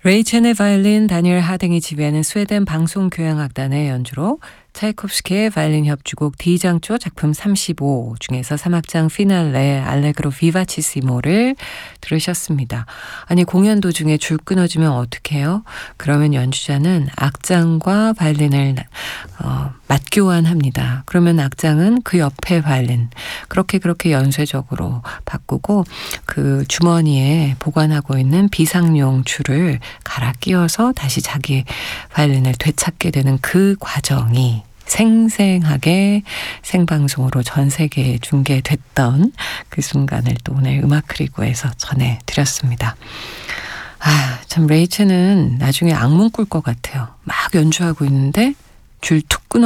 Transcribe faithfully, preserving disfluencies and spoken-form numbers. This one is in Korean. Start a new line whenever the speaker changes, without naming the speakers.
레이 첸의 바이올린, 다니엘 하딩이 지휘하는 스웨덴 방송교향악단의 연주로 차이콥스키의 바이올린 협주곡 D장조 작품 삼십오 중에서 삼 악장 피날레 알레그로 비바치시모를 들으셨습니다. 아니, 공연 도중에 줄 끊어지면 어떡해요? 그러면 연주자는 악장과 바이올린을 어, 맞교환합니다. 그러면 악장은 그 옆에 바이올린 그렇게 그렇게 연쇄적으로 바꾸고 그 주머니에 보관하고 있는 비상용 줄을 갈아 끼워서 다시 자기 바이올린을 되찾게 되는 그 과정이 생생하게 생방송으로 전 세계에 중계됐던 그 순간을 또 오늘 음악 그리고에서 전해드렸습니다. 아, 참 레이첼은 나중에 악몽 꿀 것 같아요. 막 연주하고 있는데 줄 툭 끊어